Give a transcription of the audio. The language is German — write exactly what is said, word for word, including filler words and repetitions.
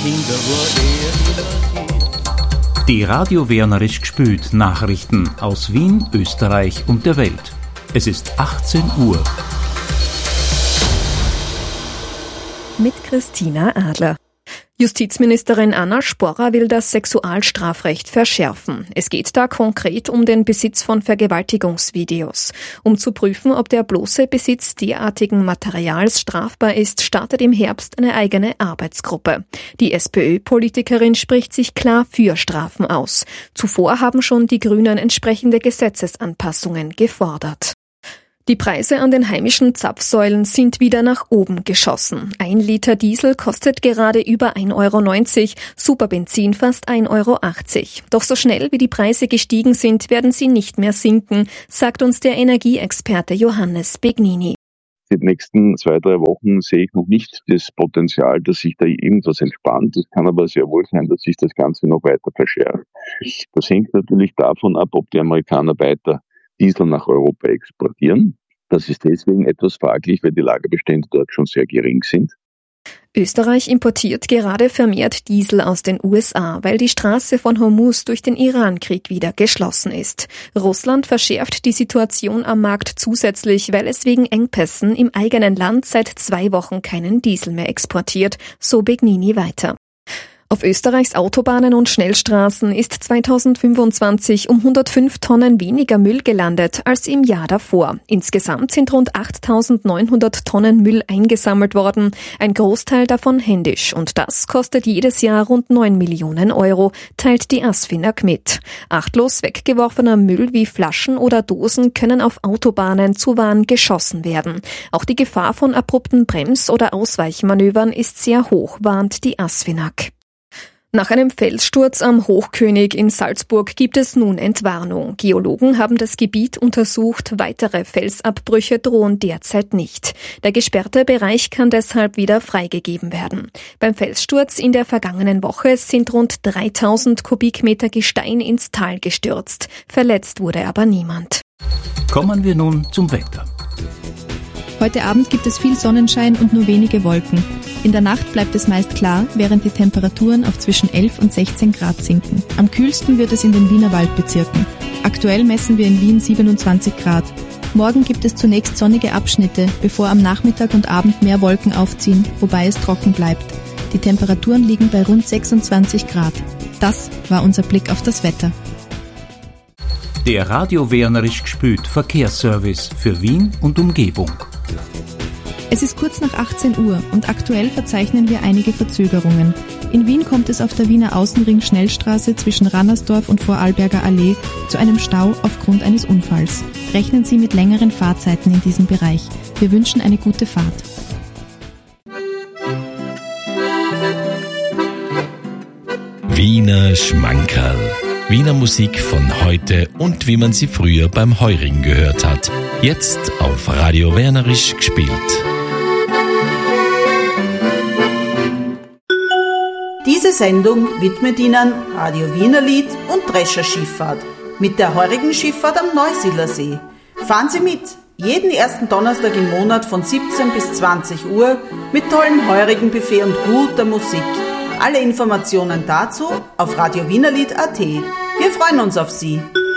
Die Radio Wienerisch gspült Nachrichten aus Wien, Österreich und der Welt. Es ist achtzehn Uhr. Mit Christina Adler. Justizministerin Anna Sporrer will das Sexualstrafrecht verschärfen. Es geht da konkret um den Besitz von Vergewaltigungsvideos. Um zu prüfen, ob der bloße Besitz derartigen Materials strafbar ist, startet im Herbst eine eigene Arbeitsgruppe. Die SPÖ-Politikerin spricht sich klar für Strafen aus. Zuvor haben schon die Grünen entsprechende Gesetzesanpassungen gefordert. Die Preise an den heimischen Zapfsäulen sind wieder nach oben geschossen. Ein Liter Diesel kostet gerade über ein Euro neunzig, Superbenzin fast ein Euro achtzig. Doch so schnell wie die Preise gestiegen sind, werden sie nicht mehr sinken, sagt uns der Energieexperte Johannes Begnini. Die nächsten zwei, drei Wochen sehe ich noch nicht das Potenzial, dass sich da irgendwas entspannt. Es kann aber sehr wohl sein, dass sich das Ganze noch weiter verschärft. Das hängt natürlich davon ab, ob die Amerikaner weiter Diesel nach Europa exportieren. Das ist deswegen etwas fraglich, weil die Lagerbestände dort schon sehr gering sind. Österreich importiert gerade vermehrt Diesel aus den U S A, weil die Straße von Hormuz durch den Iran-Krieg wieder geschlossen ist. Russland verschärft die Situation am Markt zusätzlich, weil es wegen Engpässen im eigenen Land seit zwei Wochen keinen Diesel mehr exportiert, so Begnini weiter. Auf Österreichs Autobahnen und Schnellstraßen ist zweitausendfünfundzwanzig um hundertfünf Tonnen weniger Müll gelandet als im Jahr davor. Insgesamt sind rund achttausendneunhundert Tonnen Müll eingesammelt worden, ein Großteil davon händisch. Und das kostet jedes Jahr rund neun Millionen Euro, teilt die ASFINAG mit. Achtlos weggeworfener Müll wie Flaschen oder Dosen können auf Autobahnen zu Waren geschossen werden. Auch die Gefahr von abrupten Brems- oder Ausweichmanövern ist sehr hoch, warnt die ASFINAG. Nach einem Felssturz am Hochkönig in Salzburg gibt es nun Entwarnung. Geologen haben das Gebiet untersucht, weitere Felsabbrüche drohen derzeit nicht. Der gesperrte Bereich kann deshalb wieder freigegeben werden. Beim Felssturz in der vergangenen Woche sind rund dreitausend Kubikmeter Gestein ins Tal gestürzt. Verletzt wurde aber niemand. Kommen wir nun zum Wetter. Heute Abend gibt es viel Sonnenschein und nur wenige Wolken. In der Nacht bleibt es meist klar, während die Temperaturen auf zwischen elf und sechzehn Grad sinken. Am kühlsten wird es in den Wiener Waldbezirken. Aktuell messen wir in Wien siebenundzwanzig Grad. Morgen gibt es zunächst sonnige Abschnitte, bevor am Nachmittag und Abend mehr Wolken aufziehen, wobei es trocken bleibt. Die Temperaturen liegen bei rund sechsundzwanzig Grad. Das war unser Blick auf das Wetter. Der Radio Wienerisch gspült Verkehrsservice für Wien und Umgebung. Es ist kurz nach achtzehn Uhr und aktuell verzeichnen wir einige Verzögerungen. In Wien kommt es auf der Wiener Außenring-Schnellstraße zwischen Rannersdorf und Vorarlberger Allee zu einem Stau aufgrund eines Unfalls. Rechnen Sie mit längeren Fahrzeiten in diesem Bereich. Wir wünschen eine gute Fahrt. Wiener Schmankerl. Wiener Musik von heute und wie man sie früher beim Heurigen gehört hat. Jetzt auf Radio Wienerisch gespielt. Diese Sendung widmet Ihnen Radio Wienerlied und Drescher Schifffahrt mit der heurigen Schifffahrt am Neusiedlersee. Fahren Sie mit, jeden ersten Donnerstag im Monat von siebzehn bis zwanzig Uhr mit tollem heurigen Buffet und guter Musik. Alle Informationen dazu auf radio wienerlied punkt at. Wir freuen uns auf Sie.